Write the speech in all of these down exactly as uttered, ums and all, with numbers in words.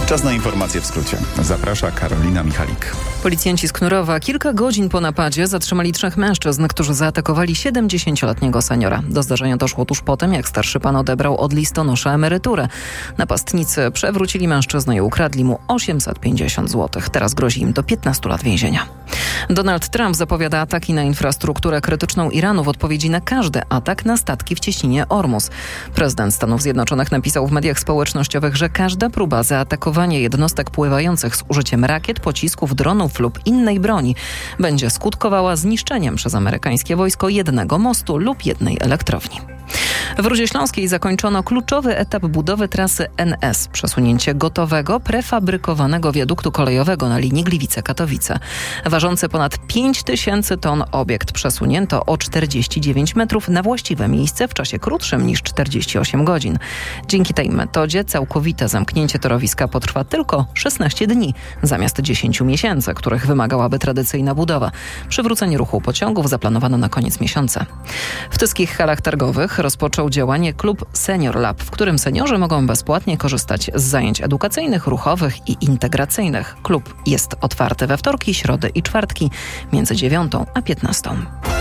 Czas na informacje w skrócie. Zaprasza Karolina Michalik. Policjanci z Knurowa kilka godzin po napadzie zatrzymali trzech mężczyzn, którzy zaatakowali siedemdziesięcioletniego seniora. Do zdarzenia doszło tuż po tym, jak starszy pan odebrał od listonosza emeryturę. Napastnicy przewrócili mężczyznę i ukradli mu osiemset pięćdziesiąt złotych. Teraz grozi im do piętnastu lat więzienia. Donald Trump zapowiada ataki na infrastrukturę krytyczną Iranu w odpowiedzi na każdy atak na statki w cieśninie Ormus. Prezydent Stanów Zjednoczonych napisał w mediach społecznościowych, że każda próba zaatakowania jednostek pływających z użyciem rakiet, pocisków, dronów lub innej broni będzie skutkowała zniszczeniem przez amerykańskie wojsko jednego mostu lub jednej elektrowni. W Rudzie Śląskiej zakończono kluczowy etap budowy trasy N S. Przesunięcie gotowego, prefabrykowanego wiaduktu kolejowego na linii Gliwice-Katowice. Ważący ponad pięć tysięcy ton obiekt przesunięto o czterdzieści dziewięć metrów na właściwe miejsce w czasie krótszym niż czterdzieści osiem godzin. Dzięki tej metodzie całkowite zamknięcie torowiska potrwa tylko szesnaście dni, zamiast dziesięciu miesięcy, których wymagałaby tradycyjna budowa. Przywrócenie ruchu pociągów zaplanowano na koniec miesiąca. W tyskich halach targowych rozpoczął działanie klub Senior Lab, w którym seniorzy mogą bezpłatnie korzystać z zajęć edukacyjnych, ruchowych i integracyjnych. Klub jest otwarty we wtorki, środy i czwartki między dziewiątą a piętnastą.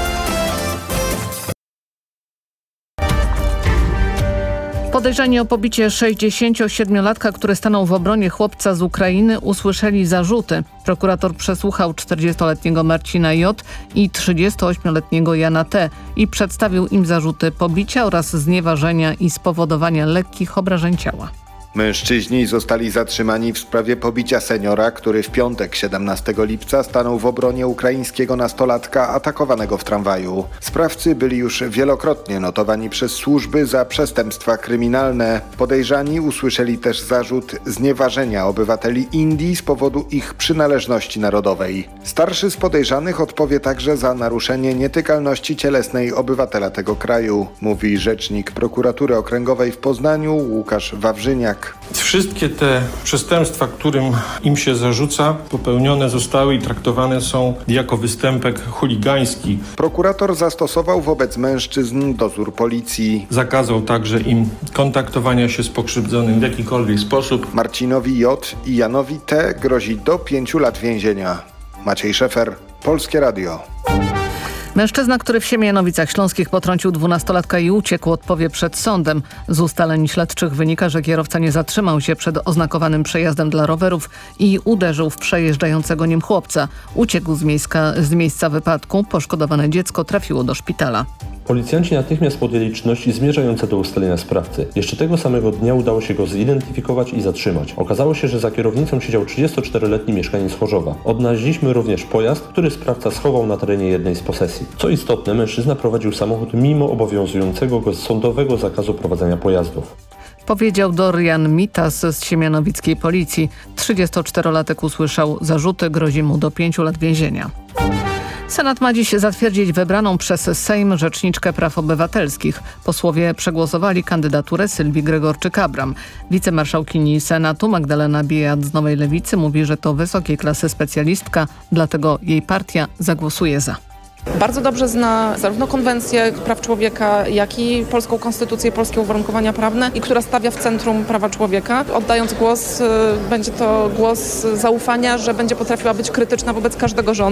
Podejrzani o pobicie sześćdziesięciosiedmiolatka, który stanął w obronie chłopca z Ukrainy, usłyszeli zarzuty. Prokurator przesłuchał czterdziestoletniego Marcina J. i trzydziestoośmioletniego Jana T. i przedstawił im zarzuty pobicia oraz znieważenia i spowodowania lekkich obrażeń ciała. Mężczyźni zostali zatrzymani w sprawie pobicia seniora, który w piątek siedemnastego lipca stanął w obronie ukraińskiego nastolatka atakowanego w tramwaju. Sprawcy byli już wielokrotnie notowani przez służby za przestępstwa kryminalne. Podejrzani usłyszeli też zarzut znieważenia obywateli Indii z powodu ich przynależności narodowej. Starszy z podejrzanych odpowie także za naruszenie nietykalności cielesnej obywatela tego kraju, mówi rzecznik prokuratury okręgowej w Poznaniu Łukasz Wawrzyniak. Wszystkie te przestępstwa, którym im się zarzuca, popełnione zostały i traktowane są jako występek chuligański. Prokurator zastosował wobec mężczyzn dozór policji. Zakazał także im kontaktowania się z pokrzywdzonym w jakikolwiek sposób. Marcinowi J. i Janowi T. grozi do pięciu lat więzienia. Maciej Szefer, Polskie Radio. Mężczyzna, który w Siemianowicach Śląskich potrącił dwunastolatka i uciekł, odpowie przed sądem. Z ustaleń śledczych wynika, że kierowca nie zatrzymał się przed oznakowanym przejazdem dla rowerów i uderzył w przejeżdżającego nim chłopca. Uciekł z, miejska, z miejsca wypadku. Poszkodowane dziecko trafiło do szpitala. Policjanci natychmiast podjęli czynności zmierzające do ustalenia sprawcy. Jeszcze tego samego dnia udało się go zidentyfikować i zatrzymać. Okazało się, że za kierownicą siedział trzydziestoczteroletni mieszkaniec Chorzowa. Odnaleźliśmy również pojazd, który sprawca schował na terenie jednej z posesji. Co istotne, mężczyzna prowadził samochód mimo obowiązującego go sądowego zakazu prowadzenia pojazdów. Powiedział Dorian Mitas z siemianowickiej policji. trzydziestoczterolatek usłyszał zarzuty, grozi mu do pięciu lat więzienia. Senat ma dziś zatwierdzić wybraną przez Sejm Rzeczniczkę Praw Obywatelskich. Posłowie przegłosowali kandydaturę Sylwii Gregorczyk-Abram. Wicemarszałkini Senatu Magdalena Biejat z Nowej Lewicy mówi, że to wysokiej klasy specjalistka, dlatego jej partia zagłosuje za. Bardzo dobrze zna zarówno konwencję praw człowieka, jak i polską konstytucję, polskie uwarunkowania prawne i która stawia w centrum prawa człowieka. Oddając głos, będzie to głos zaufania, że będzie potrafiła być krytyczna wobec każdego rządu.